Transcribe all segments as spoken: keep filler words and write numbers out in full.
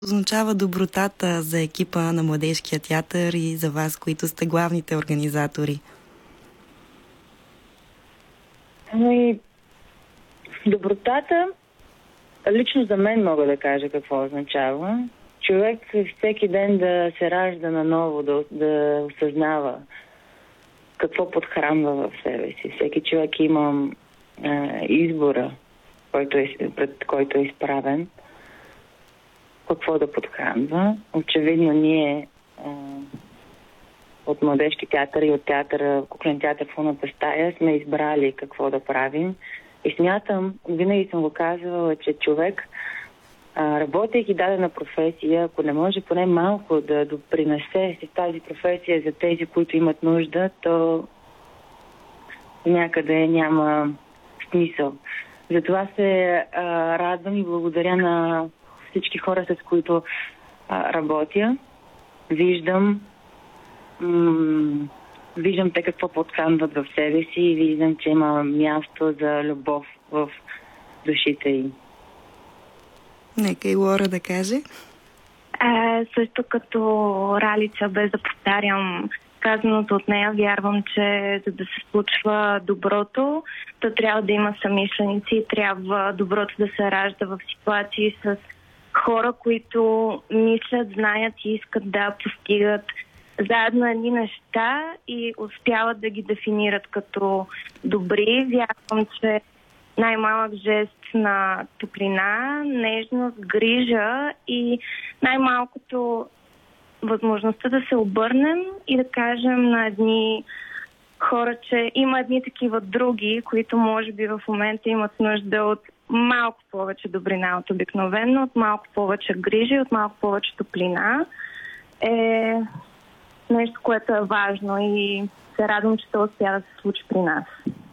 означава добротата за екипа на Младежкия театър и за вас, които сте главните организатори? Ами, добротата, лично за мен мога да кажа какво означава. Човек всеки ден да се ражда наново, да, да осъзнава какво подхранва в себе си. Всеки човек има е, избора, който е, пред който е изправен, какво да подхранва. Очевидно ние е, от Младежки театър и от театъра, Куклен театър в Лунната стая сме избрали какво да правим. И смятам, винаги съм го казвала, че човек, а, работейки дадена професия, ако не може поне малко да допринесе с тази професия за тези, които имат нужда, то някъде няма смисъл. Затова се а, радвам и благодаря на всички хора, с които а, работя. Виждам м- виждам те какво подхранват в себе си и виждам, че има място за любов в душите им. Нека и Лора да каже. А, също като Ралица, без да повтарям казаното от нея, вярвам, че за да се случва доброто, то трябва да има съмишленици и трябва доброто да се ражда в ситуации с хора, които мислят, знаят и искат да постигат заедно едни неща и успяват да ги дефинират като добри. Вярвам, че най-малък жест на топлина, нежност, грижа и най-малкото възможността да се обърнем и да кажем на едни хора, че има едни такива други, които може би в момента имат нужда от малко повече добрина от обикновено, от малко повече грижа и от малко повече топлина, е нещо, което е важно и се радвам, че това успя да се случи при нас.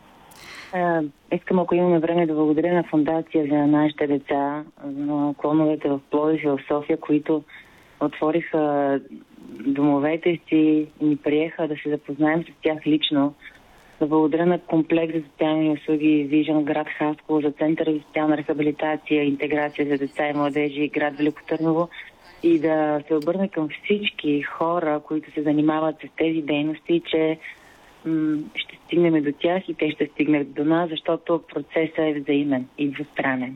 А, искам, ако имаме време, да благодаря на фондация за нашите деца, на клоновете в Пловдив и в София, които отвориха домовете си и ни приеха да се запознаем с тях лично. Да благодаря на комплекс за социални услуги Вижън град Хасково, за Центъра за социална рехабилитация и интеграция за деца и младежи град Велико Търново и да се обърна към всички хора, които се занимават с тези дейности, че м- ще стигнем до тях и те ще стигнат до нас, защото процесът е взаимен и двустранен.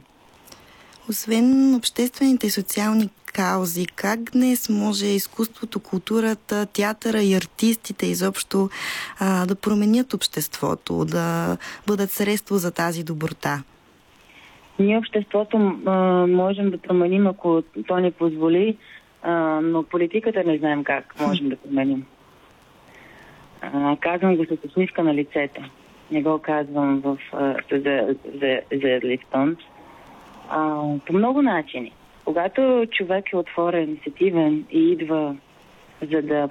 Освен обществените и социални каузи, как днес може изкуството, културата, театъра и артистите изобщо а, да променят обществото, да бъдат средство за тази доброта? Ние обществото а, можем да променим, ако то ни позволи, а, но политиката не знаем как можем да променим. А, казвам го с усмивка на лицето. Не го казвам в, а, за, за, за Лифтон. А, по много начини. Когато човек е отворен, сетивен и идва за да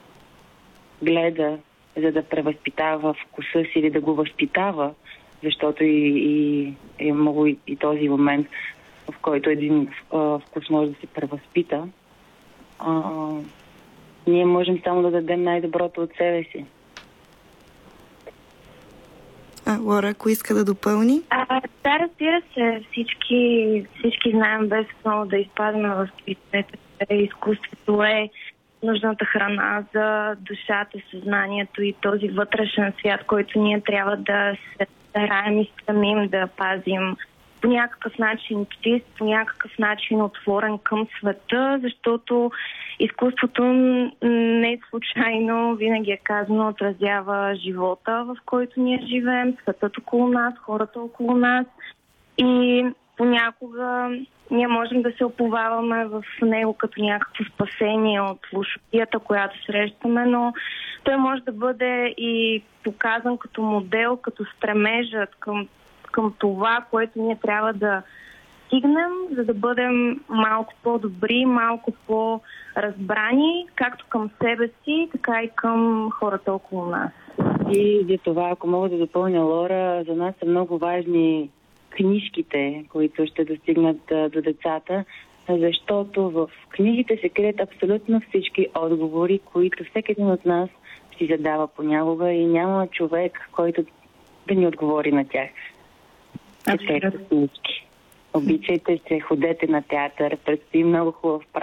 гледа, за да превъзпитава вкуса си или да го възпитава, защото и, и е много и, и този момент, в който един а, вкус може да се превъзпита, а, ние можем само да дадем най-доброто от себе си. А, Лора, ако иска да допълни? А, да, разбира се, всички, всички знаем без много да изпадаме в клишета, че изкуството е нужната храна за душата, съзнанието и този вътрешен свят, който ние трябва да се стараем и стремим да пазим по някакъв начин чист, по някакъв начин отворен към света, защото изкуството не случайно, винаги е казано, отразява живота, в който ние живеем, светът около нас, хората около нас и понякога ние можем да се оповаваме в него като някакво спасение от лошотията, която срещаме, но той може да бъде и показан като модел, като стремежът към, към това, което ние трябва да стигнем, за да бъдем малко по-добри, малко по-разбрани, както към себе си, така и към хората около нас. И за това, ако мога да допълня, Лора, за нас са много важни книжките, които ще достигнат до децата, защото в книгите се крият абсолютно всички отговори, които всеки един от нас си задава понякога и няма човек, който да ни отговори на тях. Четете книжки. Обичайте се, ходете на театър, предстои много хубав